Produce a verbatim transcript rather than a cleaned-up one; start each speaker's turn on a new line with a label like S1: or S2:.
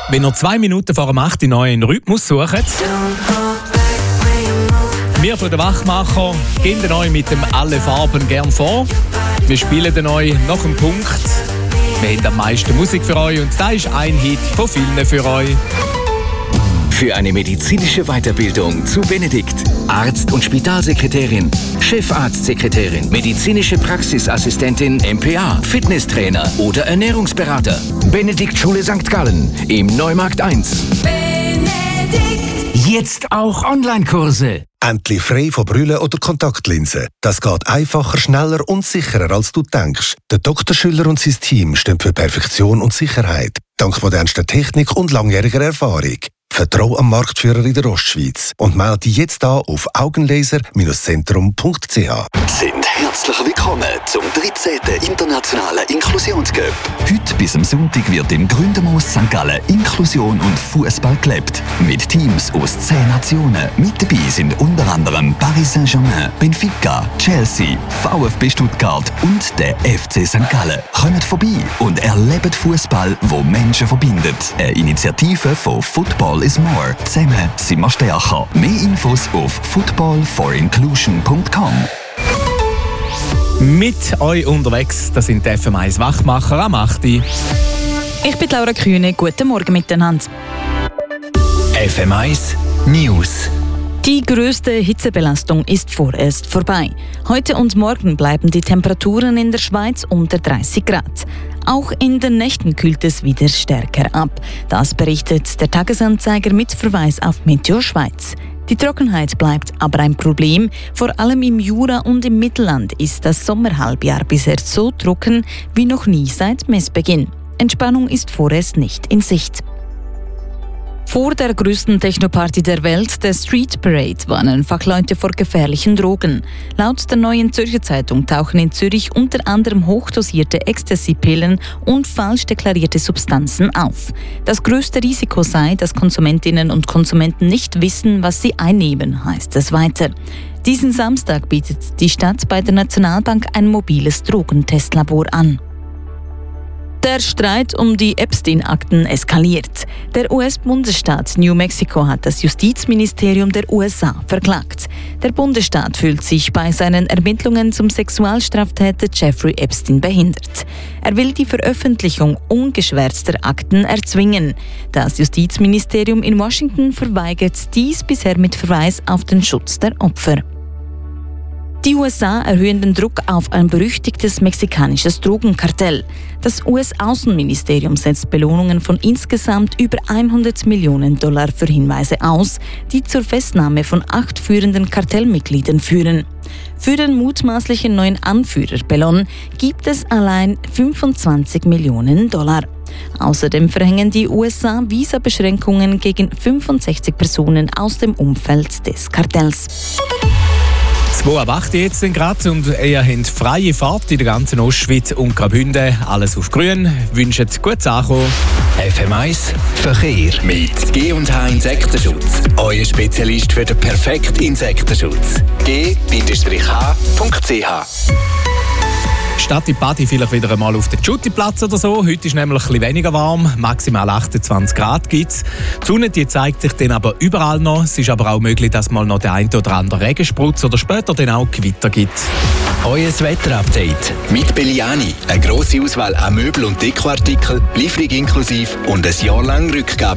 S1: Wenn ihr zwei Minuten vor dem acht Uhr einen Rhythmus sucht, wir von den Wachmacher gehen euch mit dem «Alle Farben» gern vor. Wir spielen den euch nach dem Punkt. Wir haben am meisten Musik für euch und das ist ein Hit von vielen für euch.
S2: Für eine medizinische Weiterbildung zu Benedikt. Arzt- und Spitalsekretärin, Chefarztsekretärin, medizinische Praxisassistentin, M P A, Fitnesstrainer oder Ernährungsberater. Benedikt Schule Sankt Gallen im Neumarkt eins. Benedikt. Jetzt auch Online-Kurse.
S3: Endlich frei von Brille oder Kontaktlinsen. Das geht einfacher, schneller und sicherer, als du denkst. Der Doktor Schüller und sein Team stehen für Perfektion und Sicherheit. Dank modernster Technik und langjähriger Erfahrung. Vertrau am Marktführer in der Ostschweiz und melde dich jetzt an auf augenlaser Zentrum punkt c h.
S4: Sind herzlich willkommen zum dreizehnten Internationalen Inklusionscup.
S5: Heute bis am Sonntag wird im Gründermoos Sankt Gallen Inklusion und Fußball gelebt. Mit Teams aus zehn Nationen. Mit dabei sind unter anderem Paris Saint-Germain, Benfica, Chelsea, VfB Stuttgart und der F C Sankt Gallen. Kommt vorbei und erlebt Fußball, wo Menschen verbindet. Eine Initiative von Football is More. Zusammen sind wir stärker. Mehr Infos auf football for inclusion punkt com.
S1: Mit euch unterwegs, das sind die F M eins Wachmacher am acht Uhr.
S6: Ich bin Laura Kühne, guten Morgen miteinander.
S2: F M eins News.
S6: Die grösste Hitzebelastung ist vorerst vorbei. Heute und morgen bleiben die Temperaturen in der Schweiz unter dreißig Grad. Auch in den Nächten kühlt es wieder stärker ab. Das berichtet der Tagesanzeiger mit Verweis auf Meteo Schweiz. Die Trockenheit bleibt aber ein Problem. Vor allem im Jura und im Mittelland ist das Sommerhalbjahr bisher so trocken wie noch nie seit Messbeginn. Entspannung ist vorerst nicht in Sicht. Vor der größten Technoparty der Welt, der Street Parade, warnen Fachleute vor gefährlichen Drogen. Laut der Neuen Zürcher Zeitung tauchen in Zürich unter anderem hochdosierte Ecstasy-Pillen und falsch deklarierte Substanzen auf. Das größte Risiko sei, dass Konsumentinnen und Konsumenten nicht wissen, was sie einnehmen, heißt es weiter. Diesen Samstag bietet die Stadt bei der Nationalbank ein mobiles Drogentestlabor an. Der Streit um die Epstein-Akten eskaliert. Der U S-Bundesstaat New Mexico hat das Justizministerium der U S A verklagt. Der Bundesstaat fühlt sich bei seinen Ermittlungen zum Sexualstraftäter Jeffrey Epstein behindert. Er will die Veröffentlichung ungeschwärzter Akten erzwingen. Das Justizministerium in Washington verweigert dies bisher mit Verweis auf den Schutz der Opfer. Die U S A erhöhen den Druck auf ein berüchtigtes mexikanisches Drogenkartell. Das U S-Außenministerium setzt Belohnungen von insgesamt über hundert Millionen Dollar für Hinweise aus, die zur Festnahme von acht führenden Kartellmitgliedern führen. Für den mutmaßlichen neuen Anführer Bellon gibt es allein fünfundzwanzig Millionen Dollar. Außerdem verhängen die U S A Visabeschränkungen gegen fünfundsechzig Personen aus dem Umfeld des Kartells.
S1: zwei ab acht jetzt gerade und ihr habt freie Fahrt in der ganzen Ostschweiz und Graubünden. Alles auf grün. Wünscht gutes Ankommen.
S2: F M eins Verkehr mit G und H Insektenschutz. Euer Spezialist für den perfekten Insektenschutz. G H punkt c h.
S1: Statt die Party vielleicht wieder einmal auf den Schuttiplatz oder so. Heute ist nämlich ein bisschen weniger warm, maximal achtundzwanzig Grad gibt es. Die Sonne die zeigt sich dann aber überall noch. Es ist aber auch möglich, dass mal noch der ein oder andere Regensprutz oder später dann auch Gewitter gibt.
S2: Euer Wetterupdate mit Belliani. Eine grosse Auswahl an Möbel- und Dekoartikeln, Lieferung inklusive und ein Jahr lang Rückgabe.